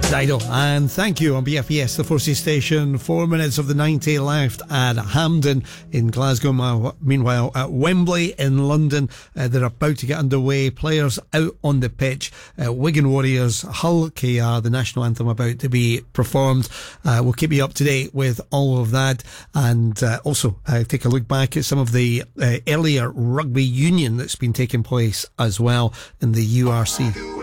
Dido, and thank you on BFES, the 4C station. 4 minutes of the 90 left at Hampden in Glasgow. Meanwhile, at Wembley in London, they're about to get underway. Players out on the pitch. Wigan Warriors, Hull KR, the national anthem about to be performed. We'll keep you up to date with all of that, and also take a look back at some of the earlier rugby union that's been taking place as well in the URC.